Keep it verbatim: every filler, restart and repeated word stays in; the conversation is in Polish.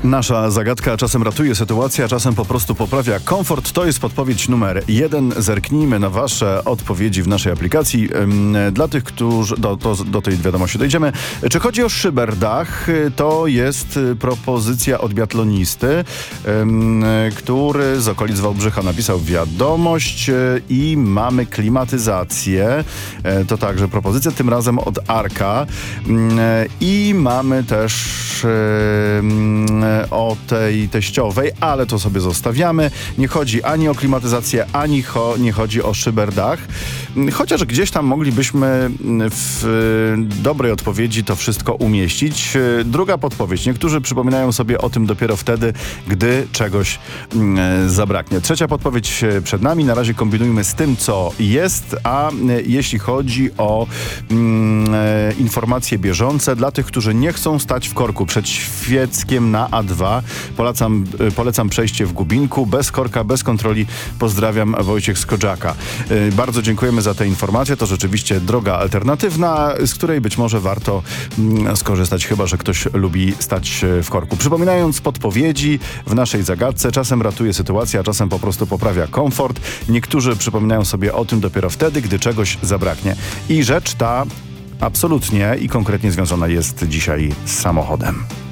Nasza zagadka czasem ratuje sytuację, a czasem po prostu poprawia komfort. To jest podpowiedź numer jeden. Zerknijmy na wasze odpowiedzi w naszej aplikacji. Dla tych, którzy... Do, do, do tej wiadomości dojdziemy. Czy chodzi o szyberdach? To jest propozycja od biatlonisty, który z okolic Wałbrzycha napisał wiadomość i mamy klimatyzację. To także propozycja, tym razem od Arka. I mamy też o tej teściowej, ale to sobie zostawiamy. Nie chodzi ani o klimatyzację, ani cho, nie chodzi o szyberdach. Chociaż gdzieś tam moglibyśmy w dobrej odpowiedzi to wszystko umieścić. Druga podpowiedź. Niektórzy przypominają sobie o tym dopiero wtedy, gdy czegoś zabraknie. Trzecia podpowiedź przed nami. Na razie kombinujmy z tym, co jest, a jeśli chodzi o mm, informacje bieżące dla tych, którzy nie chcą stać w korku przed Świeckiem na A dwa, polecam, polecam przejście w Gubinku. Bez korka, bez kontroli. Pozdrawiam, Wojciech Skodżaka. Bardzo dziękujemy za tę informację. To rzeczywiście droga alternatywna, z której być może warto mm, skorzystać, chyba że ktoś lubi stać w korku. Przypominając podpowiedzi w naszej zagadce, czasem ratuje sytuację, a czasem po prostu poprawia komfort. Niektórzy przypominają sobie o tym dopiero wtedy, gdy czegoś zabraknie. I rzecz ta absolutnie i konkretnie związana jest dzisiaj z samochodem.